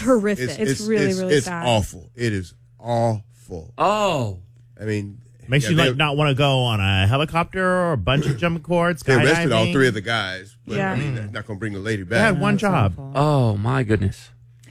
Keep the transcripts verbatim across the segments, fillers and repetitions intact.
horrific. It's, It's, it's really, it's, really it's sad. awful. It is awful. Oh. I mean, Makes yeah, you they- like not want to go on a helicopter or a bungee jumping cord. They arrested all skydiving. three of the guys. But, Yeah. I mean, they're not going to bring the lady They had back. one job. Oh, my goodness.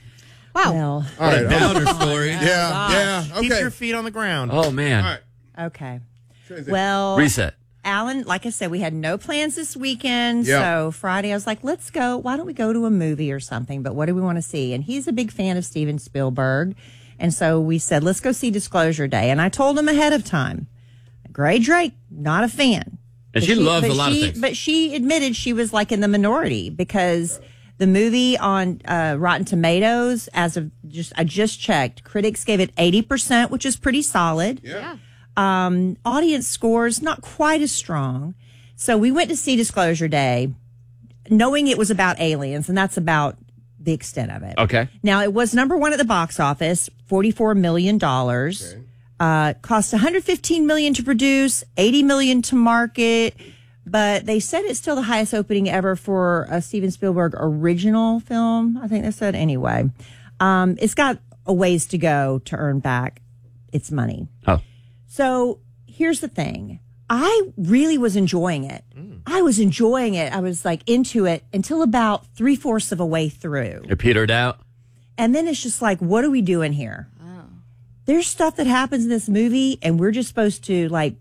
Wow. Well, All right. Downer story. Yeah, yeah. Okay. Keep your feet on the ground. Oh, man. All right. okay. Transition. Well, Reset. Alan, like I said, we had no plans this weekend. Yeah. So Friday, I was like, let's go. Why don't we go to a movie or something? But what do we want to see? And he's a big fan of Steven Spielberg. And so we said, let's go see Disclosure Day. And I told him ahead of time, Gray Drake, not a fan. And But she loves but a lot of she- things. But she admitted she was like in the minority because the movie on uh, Rotten Tomatoes, as of just, I just checked, critics gave it eighty percent, which is pretty solid. Yeah. Um, audience scores not quite as strong. So we went to see Disclosure Day, knowing it was about aliens, and that's about the extent of it. Okay. Now it was number one at the box office, forty-four million dollars. Okay. Uh, cost one hundred fifteen million dollars to produce, eighty million dollars to market. But they said it's still the highest opening ever for a Steven Spielberg original film. I think they said anyway. Um, it's got a ways to go to earn back its money. Oh. So here's the thing. I really was enjoying it. I was enjoying it. I was like into it until about three fourths of a way through. It petered out. And then it's just like, what are we doing here? There's stuff that happens in this movie and we're just supposed to like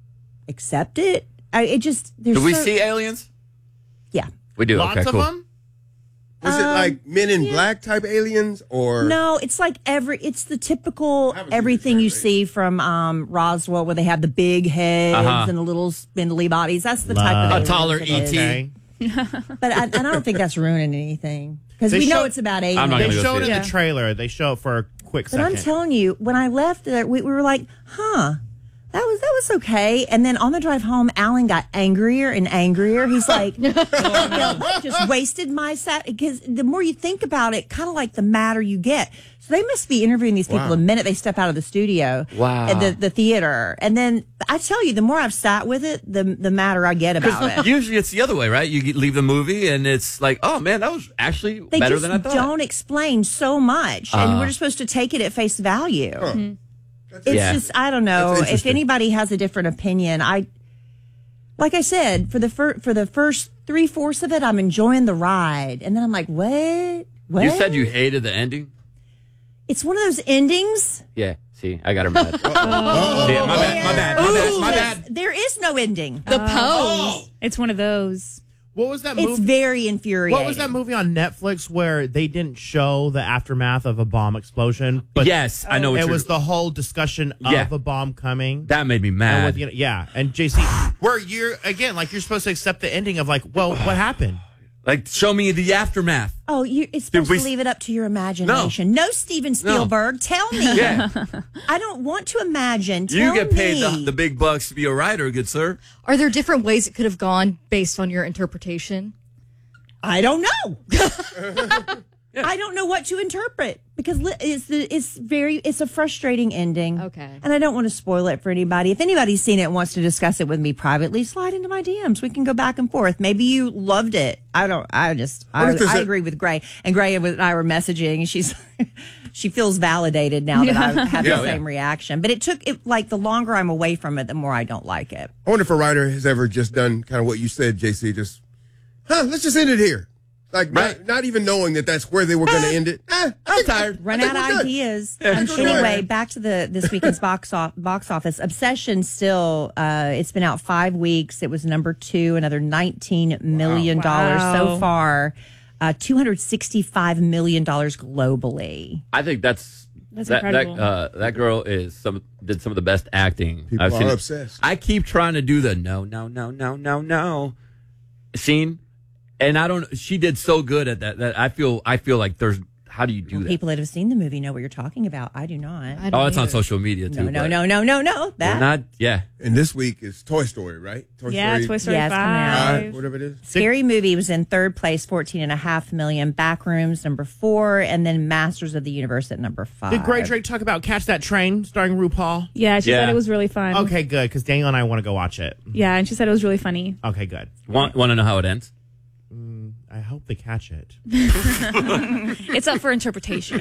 accept it. I, it just, there's Do we so- see aliens? Yeah. We do. Lots okay, of cool. them. Was it like Men in Black type aliens or? No, it's like every, it's the typical haven't seen everything the you trailer. see from um, Roswell where they have the big heads Uh-huh. and the little spindly bodies. That's the type of Love. A aliens taller it E is. T. Okay. But I, and I don't think that's ruining anything because They we know show- it's about aliens. I'm not They gonna go showed see in it. the trailer. They show it for a quick But second. I'm telling you, when I left there, we, we were like, huh, that was that was okay. And then on the drive home, Alan got angrier and angrier. He's like, you know, just wasted my sat because the more you think about it, kind of like the madder you get. So they must be interviewing these people Wow. the minute they step out of the studio, Wow. at the the theater. And then I tell you, the more I've sat with it, the the madder I get about it. Usually it's the other way, right? You get- leave the movie and it's like, oh man, that was actually They better just than I thought. don't explain so much, and Uh. we're just supposed to take it at face value. That's It's Yeah. just I don't know That's if interesting. anybody has a different opinion. I like I said for the fir- for the first three fourths of it, I'm enjoying the ride, and then I'm like, what? What? You said you hated the ending? It's one of those endings. Yeah. See, I got her mad. Oh, See, my bad, my bad, my bad, my bad. There is no ending. The pose. It's one of those. What was that It's movie? very infuriating. What was that movie on Netflix where they didn't show the aftermath of a bomb explosion? But Yes, I know what it you're- was the whole discussion of Yeah. a bomb coming. That made me And mad. with, you know, yeah, and J C, where you're again like you're supposed to accept the ending of like, well, what happened? Like, show me the aftermath. Oh, you, it's supposed we- to leave it up to your imagination. No, Steven Spielberg, tell me. Yeah. I don't want to imagine. Tell You get paid me. the, the big bucks to be a writer, good sir. Are there different ways it could have gone based on your interpretation? I don't know. I don't know what to interpret because li- it's the, it's very it's a frustrating ending. Okay. And I don't want to spoil it for anybody. If anybody's seen it and wants to discuss it with me privately, slide into my D Ms. We can go back and forth. Maybe you loved it. I don't. I just. I, What if there's I a- agree with Gray. And Gray and I were messaging, and she's she feels validated now that I have Yeah, the yeah. same reaction. But it took it like the longer I'm away from it, the more I don't like it. I wonder if a writer has ever just done kind of what you said, J C. Just, huh? Let's just end it here. Like, Right. not, not even knowing that that's where they were going to end it. Eh, I'm tired. Run I out think of we're good. ideas. I Um, think we're good. anyway, back to the this weekend's box off, box office. Obsession still. Uh, it's been out five weeks. It was number two. Another nineteen million dollars Wow. so far. Uh, two hundred sixty-five million dollars globally. I think that's That's that, incredible. That, uh, that girl is some did some of the best acting People I've are seen. obsessed. I keep trying to do the no, no, no, no, no, no scene, and I don't. She did so good at that that I feel. I feel like there's. How do you do that? People that have seen the movie know what you're talking about. I do not. I don't Oh, it's on either. social media too. no, no, but no, no, no, no. we're That Not. Yeah. And this week is Toy Story, right? Toy Yeah, Story Toy Story Yeah, it's coming out. five. five, whatever it is. Scary Movie was in third place, fourteen and a half million. Backrooms number four, and then Masters of the Universe at number five. Did Gray Drake talk about Catch That Train starring RuPaul? Yeah, she Yeah. said it was really fun. Okay, good, because Daniel and I want to go watch it. Yeah, and she said it was really funny. Okay, good. Want Want to know how it ends? I hope they catch it. It's up for interpretation.